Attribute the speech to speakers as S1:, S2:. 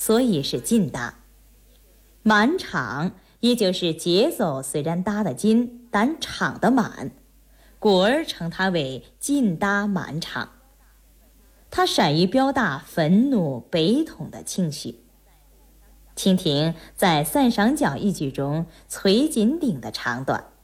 S1: 所以是劲搭。满场也就是节奏虽然搭得紧，但场得满，故而称它为劲搭满场。它善于表达愤怒、悲痛的情绪。请听在三上轿一句中崔金定的唱段：